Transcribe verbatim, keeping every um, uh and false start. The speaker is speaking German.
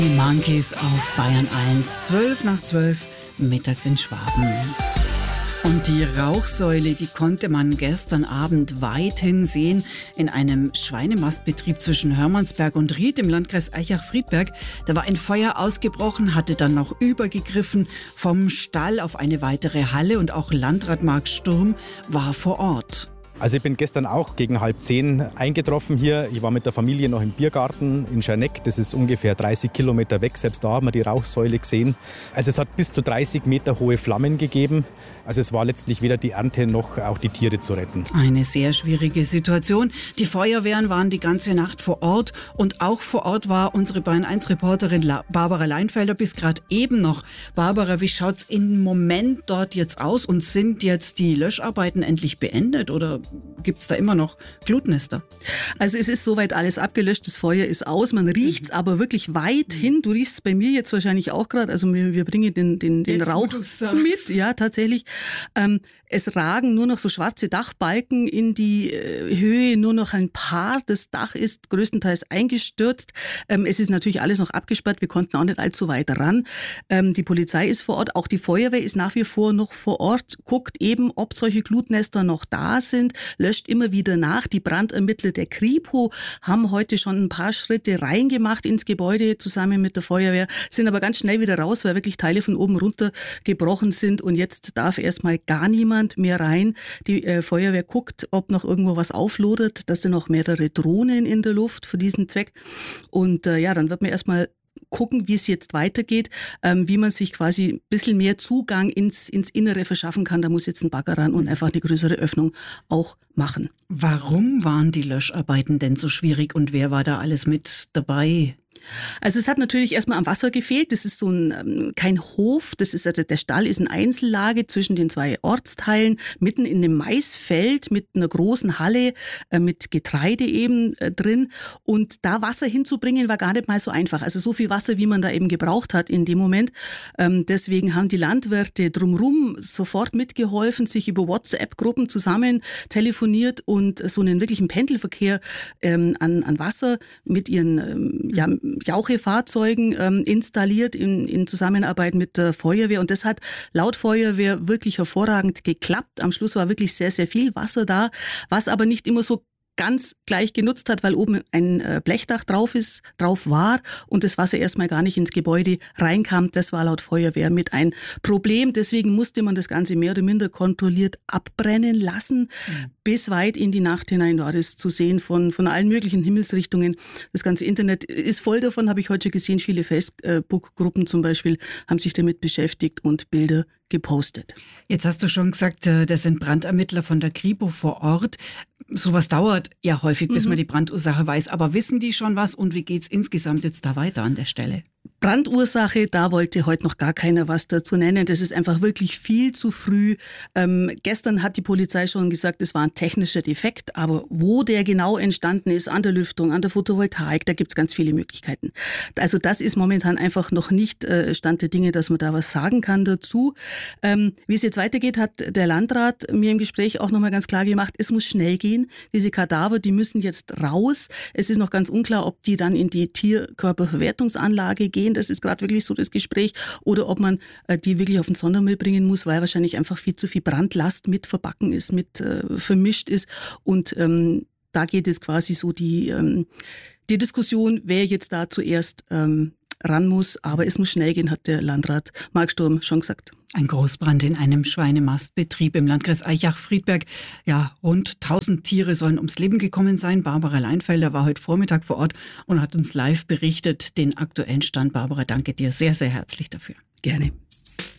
Die Monkeys auf Bayern eins, zwölf nach zwölf, mittags in Schwaben. Und die Rauchsäule, die konnte man gestern Abend weithin sehen in einem Schweinemastbetrieb zwischen Hörmannsberg und Ried im Landkreis Aichach-Friedberg. Da war ein Feuer ausgebrochen, hatte dann noch übergegriffen vom Stall auf eine weitere Halle und auch Landrat Marc Sturm war vor Ort. Also ich bin gestern auch gegen halb zehn eingetroffen hier. Ich war mit der Familie noch im Biergarten in Scherneck. Das ist ungefähr dreißig Kilometer weg. Selbst da haben wir die Rauchsäule gesehen. Also es hat bis zu dreißig Meter hohe Flammen gegeben. Also es war letztlich weder die Ernte noch auch die Tiere zu retten. Eine sehr schwierige Situation. Die Feuerwehren waren die ganze Nacht vor Ort. Und auch vor Ort war unsere Bayern eins Reporterin Barbara Leinfelder bis gerade eben noch. Barbara, wie schaut's im Moment dort jetzt aus? Und sind jetzt die Löscharbeiten endlich beendet oder gibt es da immer noch Glutnester? Also es ist soweit alles abgelöscht, das Feuer ist aus, man riecht es aber wirklich weit hin. Du riechst es bei mir jetzt wahrscheinlich auch gerade, also wir, wir bringen den, den, den Rauch mit. Ja, tatsächlich. Ähm, es ragen nur noch so schwarze Dachbalken in die äh, Höhe, nur noch ein paar. Das Dach ist größtenteils eingestürzt. Ähm, es ist natürlich alles noch abgesperrt, wir konnten auch nicht allzu weit ran. Ähm, die Polizei ist vor Ort, auch die Feuerwehr ist nach wie vor noch vor Ort, guckt eben, ob solche Glutnester noch da sind, löscht immer wieder nach. Die Brandermittler der Kripo haben heute schon ein paar Schritte reingemacht ins Gebäude zusammen mit der Feuerwehr, sind aber ganz schnell wieder raus, weil wirklich Teile von oben runter gebrochen sind und jetzt darf erstmal gar niemand mehr rein. Die äh, Feuerwehr guckt, ob noch irgendwo was auflodert. Das sind noch mehrere Drohnen in der Luft für diesen Zweck. Und äh, ja, dann wird man erstmal gucken, wie es jetzt weitergeht, ähm, wie man sich quasi ein bisschen mehr Zugang ins, ins Innere verschaffen kann. Da muss jetzt ein Bagger ran und einfach eine größere Öffnung auch machen. Warum waren die Löscharbeiten denn so schwierig und wer war da alles mit dabei? Also es hat natürlich erstmal am Wasser gefehlt. Das ist so ein kein Hof. Das ist also der Stall ist eine Einzellage zwischen den zwei Ortsteilen mitten in einem Maisfeld mit einer großen Halle äh, mit Getreide eben äh, drin. Und da Wasser hinzubringen war gar nicht mal so einfach. Also so viel Wasser, wie man da eben gebraucht hat in dem Moment. Ähm, deswegen haben die Landwirte drumherum sofort mitgeholfen, sich über WhatsApp-Gruppen zusammen telefoniert und so einen wirklichen Pendelverkehr ähm, an, an Wasser mit ihren ähm, ja, Jauchefahrzeugen ähm, installiert in, in Zusammenarbeit mit der Feuerwehr. Und das hat laut Feuerwehr wirklich hervorragend geklappt. Am Schluss war wirklich sehr, sehr viel Wasser da, was aber nicht immer so ganz gleich genutzt hat, weil oben ein Blechdach drauf ist, drauf war und das Wasser erstmal gar nicht ins Gebäude reinkam. Das war laut Feuerwehr mit ein Problem. Deswegen musste man das Ganze mehr oder minder kontrolliert abbrennen lassen. Mhm. Bis weit in die Nacht hinein war das zu sehen von, von allen möglichen Himmelsrichtungen. Das ganze Internet ist voll davon, habe ich heute schon gesehen. Viele Facebook-Gruppen zum Beispiel haben sich damit beschäftigt und Bilder gepostet. Jetzt hast du schon gesagt, das sind Brandermittler von der Kripo vor Ort. Sowas dauert ja häufig, bis mhm. man die Brandursache weiß. Aber wissen die schon was und wie geht's insgesamt jetzt da weiter an der Stelle? Brandursache, da wollte heute noch gar keiner was dazu nennen. Das ist einfach wirklich viel zu früh. Ähm, gestern hat die Polizei schon gesagt, es war ein technischer Defekt. Aber wo der genau entstanden ist, an der Lüftung, an der Photovoltaik, da gibt's ganz viele Möglichkeiten. Also das ist momentan einfach noch nicht äh, Stand der Dinge, dass man da was sagen kann dazu. Ähm, wie es jetzt weitergeht, hat der Landrat mir im Gespräch auch nochmal ganz klar gemacht, es muss schnell gehen. Diese Kadaver, die müssen jetzt raus. Es ist noch ganz unklar, ob die dann in die Tierkörperverwertungsanlage gehen. Das ist gerade wirklich so das Gespräch. Oder ob man äh, die wirklich auf den Sondermüll bringen muss, weil wahrscheinlich einfach viel zu viel Brandlast mit verbacken ist, mit äh, vermischt ist. Und ähm, da geht es quasi so die, ähm, die Diskussion, wer jetzt da zuerst ähm, ran muss. Aber es muss schnell gehen, hat der Landrat Marc Sturm schon gesagt. Ein Großbrand in einem Schweinemastbetrieb im Landkreis Aichach-Friedberg. Ja, rund tausend Tiere sollen ums Leben gekommen sein. Barbara Leinfelder war heute Vormittag vor Ort und hat uns live berichtet. Den aktuellen Stand, Barbara, danke dir sehr, sehr herzlich dafür. Gerne.